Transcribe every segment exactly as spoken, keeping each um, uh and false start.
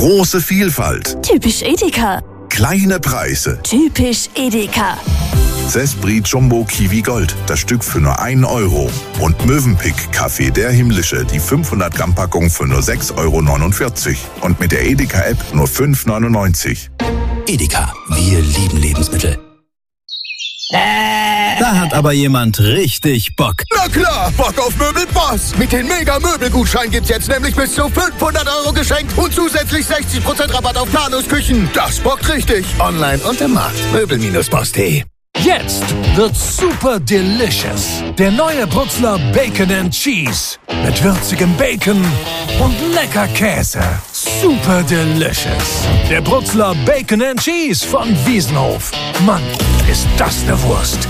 Große Vielfalt. Typisch Edeka. Kleine Preise. Typisch Edeka. Zespri Jumbo Kiwi Gold, das Stück für nur einen Euro. Und Mövenpick Kaffee der Himmlische, die fünfhundert Gramm Packung für nur sechs Euro neunundvierzig. Und mit der Edeka-App nur fünf neunundneunzig. Edeka, wir lieben Lebensmittel. Da hat aber jemand richtig Bock. Na klar, Bock auf Möbelboss. Mit den Mega-Möbelgutschein gibt's jetzt nämlich bis zu fünfhundert Euro geschenkt und zusätzlich sechzig Prozent Rabatt auf Planungsküchen. Das bockt richtig. Online und im Markt. Möbel Boss punkt de. Jetzt wird's super delicious. Der neue Brutzler Bacon and Cheese. Mit würzigem Bacon und lecker Käse. Super delicious. Der Brutzler Bacon and Cheese von Wiesenhof. Mann, ist das eine Wurst.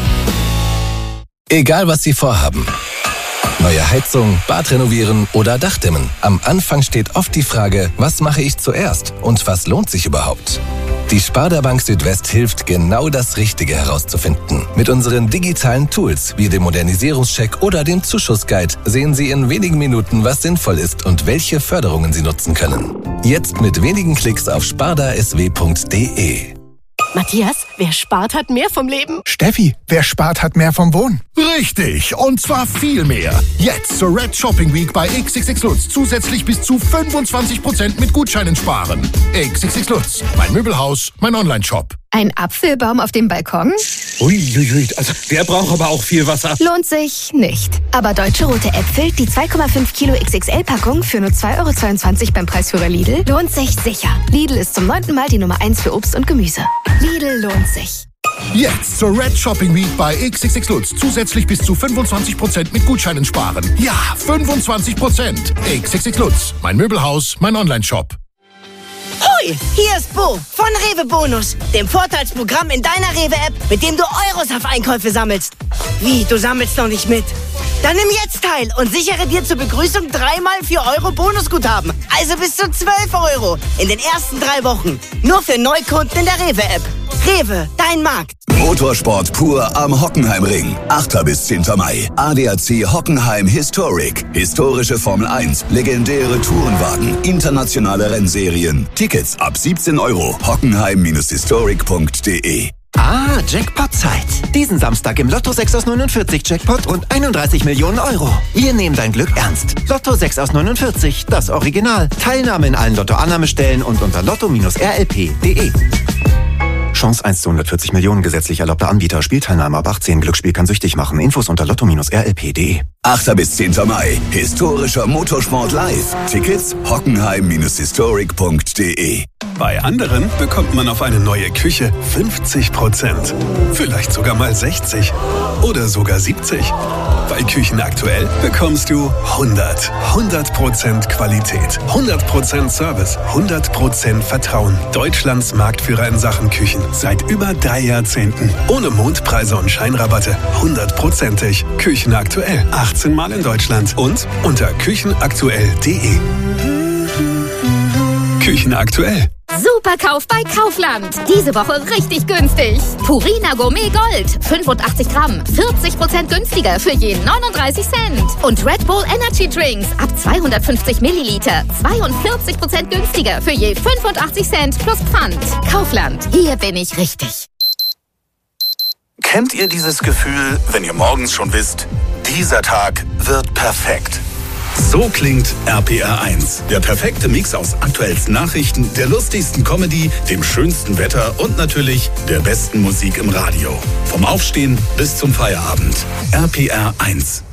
Egal, was Sie vorhaben. Neue Heizung, Bad renovieren oder Dachdämmen. Am Anfang steht oft die Frage, was mache ich zuerst und was lohnt sich überhaupt? Die Sparda Bank Südwest hilft, genau das Richtige herauszufinden. Mit unseren digitalen Tools wie dem Modernisierungscheck oder dem Zuschussguide sehen Sie in wenigen Minuten, was sinnvoll ist und welche Förderungen Sie nutzen können. Jetzt mit wenigen Klicks auf sparda s w punkt de. Matthias, wer spart, hat mehr vom Leben. Steffi, wer spart, hat mehr vom Wohnen. Richtig, und zwar viel mehr. Jetzt zur Red Shopping Week bei X X X Lutz zusätzlich bis zu fünfundzwanzig Prozent mit Gutscheinen sparen. X X X Lutz, mein Möbelhaus, mein Online-Shop. Ein Apfelbaum auf dem Balkon? Uiuiui, also der braucht aber auch viel Wasser. Lohnt sich nicht. Aber Deutsche Rote Äpfel, die zwei Komma fünf Kilo X X L-Packung für nur zwei Euro zweiundzwanzig beim Preisführer Lidl, lohnt sich sicher. Lidl ist zum neunten Mal die Nummer eins für Obst und Gemüse. Lidl lohnt sich. Jetzt zur Red Shopping Week bei X X X Lutz zusätzlich bis zu fünfundzwanzig Prozent mit Gutscheinen sparen. Ja, fünfundzwanzig Prozent. X X X Lutz, mein Möbelhaus, mein Online-Shop. Hoi, hier ist Bo von Rewe Bonus, dem Vorteilsprogramm in deiner Rewe-App, mit dem du Euros auf Einkäufe sammelst. Wie, du sammelst noch nicht mit? Dann nimm jetzt teil und sichere dir zur Begrüßung dreimal vier Euro Bonusguthaben. Also bis zu zwölf Euro in den ersten drei Wochen. Nur für Neukunden in der Rewe-App. Rewe, dein Markt. Motorsport pur am Hockenheimring. achter bis zehnter Mai. A D A C Hockenheim Historic. Historische Formel eins. Legendäre Tourenwagen. Internationale Rennserien. Tickets ab siebzehn Euro. Hockenheim Historic punkt de. Ah, Jackpot-Zeit. Diesen Samstag im Lotto sechs aus neunundvierzig Jackpot und einunddreißig Millionen Euro. Wir nehmen dein Glück ernst. Lotto sechs aus neunundvierzig, das Original. Teilnahme in allen Lotto-Annahmestellen und unter lotto Bindestrich r l p punkt de. Chance eins zu hundertvierzig Millionen, gesetzlich erlaubter Anbieter. Spielteilnahme ab achtzehn. Glücksspiel kann süchtig machen. Infos unter lotto Bindestrich r l p punkt de. achter bis zehnter Mai. Historischer Motorsport live. Tickets Hockenheim Historic punkt de. Bei anderen bekommt man auf eine neue Küche fünfzig Prozent. Vielleicht sogar mal sechzig. Oder sogar siebzig. Bei Küchen aktuell bekommst du hundert. hundert Prozent Qualität. hundert Prozent Service. hundert Prozent Vertrauen. Deutschlands Marktführer in Sachen Küchen. Seit über drei Jahrzehnten. Ohne Mondpreise und Scheinrabatte. hundertprozentig. Küchen aktuell. achtzehn Mal in Deutschland. Und unter küchenaktuell punkt de. Küchen aktuell. Superkauf bei Kaufland. Diese Woche richtig günstig. Purina Gourmet Gold. fünfundachtzig Gramm. vierzig Prozent günstiger für je neununddreißig Cent. Und Red Bull Energy Drinks ab zweihundertfünfzig Milliliter. zweiundvierzig Prozent günstiger für je fünfundachtzig Cent plus Pfand. Kaufland. Hier bin ich richtig. Kennt ihr dieses Gefühl, wenn ihr morgens schon wisst, dieser Tag wird perfekt? So klingt R P R eins. Der perfekte Mix aus aktuellsten Nachrichten, der lustigsten Comedy, dem schönsten Wetter und natürlich der besten Musik im Radio. Vom Aufstehen bis zum Feierabend. R P R eins.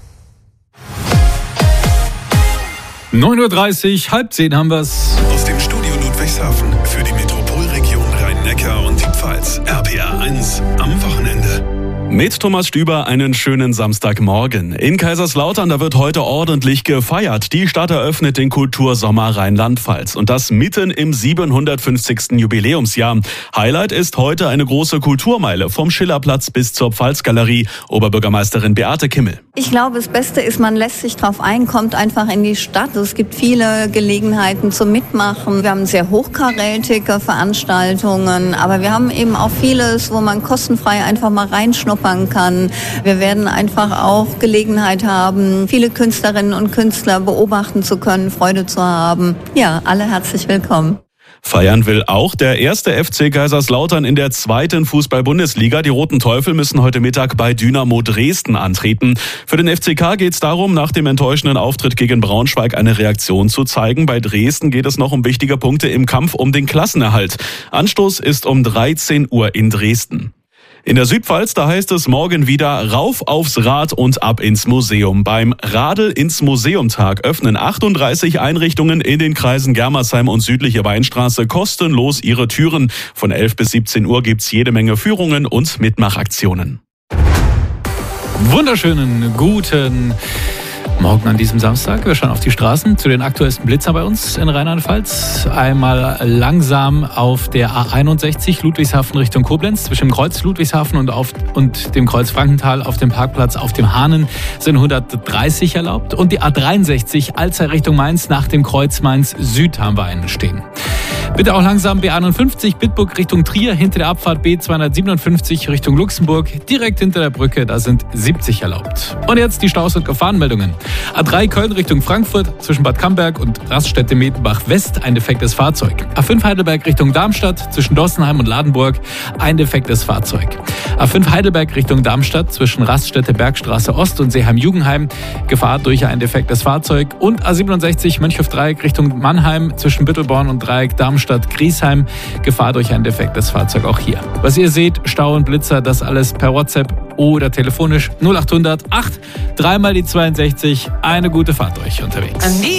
neun Uhr dreißig, halb zehn haben wir's. Aus dem Studio Ludwigshafen für die Metropolregion Rhein-Neckar und die Pfalz. R P R eins am Wochenende. Mit Thomas Stüber einen schönen Samstagmorgen. In Kaiserslautern, da wird heute ordentlich gefeiert. Die Stadt eröffnet den Kultursommer Rheinland-Pfalz. Und das mitten im siebenhundertfünfzigsten Jubiläumsjahr. Highlight ist heute eine große Kulturmeile vom Schillerplatz bis zur Pfalzgalerie. Oberbürgermeisterin Beate Kimmel. Ich glaube, das Beste ist, man lässt sich drauf ein, kommt einfach in die Stadt. Es gibt viele Gelegenheiten zum Mitmachen. Wir haben sehr hochkarätige Veranstaltungen, aber wir haben eben auch vieles, wo man kostenfrei einfach mal reinschnuppern kann. Wir werden einfach auch Gelegenheit haben, viele Künstlerinnen und Künstler beobachten zu können, Freude zu haben. Ja, alle herzlich willkommen. Feiern will auch der erste F C Kaiserslautern in der zweiten Fußball-Bundesliga. Die Roten Teufel müssen heute Mittag bei Dynamo Dresden antreten. Für den F C K geht es darum, nach dem enttäuschenden Auftritt gegen Braunschweig eine Reaktion zu zeigen. Bei Dresden geht es noch um wichtige Punkte im Kampf um den Klassenerhalt. Anstoß ist um dreizehn Uhr in Dresden. In der Südpfalz, da heißt es morgen wieder rauf aufs Rad und ab ins Museum. Beim Radl ins Museum-Tag öffnen achtunddreißig Einrichtungen in den Kreisen Germersheim und südliche Weinstraße kostenlos ihre Türen. Von elf bis siebzehn Uhr gibt's jede Menge Führungen und Mitmachaktionen. Wunderschönen guten Morgen an diesem Samstag. Wir schauen auf die Straßen zu den aktuellsten Blitzern bei uns in Rheinland-Pfalz. Einmal langsam auf der A einundsechzig Ludwigshafen Richtung Koblenz. Zwischen dem Kreuz Ludwigshafen und, auf, und dem Kreuz Frankenthal auf dem Parkplatz auf dem Hahnen sind hundertdreißig erlaubt. Und die A dreiundsechzig Alzey Richtung Mainz nach dem Kreuz Mainz Süd haben wir einen stehen. Bitte auch langsam B einundfünfzig Bitburg Richtung Trier hinter der Abfahrt B zweihundertsiebenundfünfzig Richtung Luxemburg. Direkt hinter der Brücke, da sind siebzig erlaubt. Und jetzt die Staus- und Gefahrenmeldungen. A drei Köln Richtung Frankfurt zwischen Bad Camberg und Raststätte-Medenbach West ein defektes Fahrzeug. A fünf Heidelberg Richtung Darmstadt zwischen Dossenheim und Ladenburg ein defektes Fahrzeug. A fünf Heidelberg Richtung Darmstadt zwischen Raststätte Bergstraße Ost und Seeheim-Jugendheim Gefahr durch ein defektes Fahrzeug. Und A siebenundsechzig Mönchhof-Dreieck Richtung Mannheim zwischen Büttelborn und Dreieck Darmstadt-Griesheim Gefahr durch ein defektes Fahrzeug auch hier. Was ihr seht, Stau und Blitzer, das alles per WhatsApp oder telefonisch null achthundert acht, dreimal die zweiundsechzig. Eine gute Fahrt euch unterwegs.